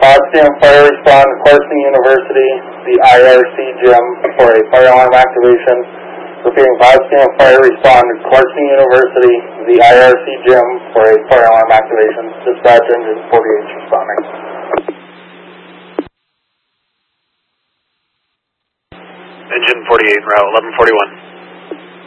Potsdam Fire respond to Clarkson University, the IRC gym for a fire alarm activation. Repeating, Potsdam Fire respond to Clarkson University, the IRC gym for a fire alarm activation. Dispatch engine 48 is responding. Engine 48, route 1141.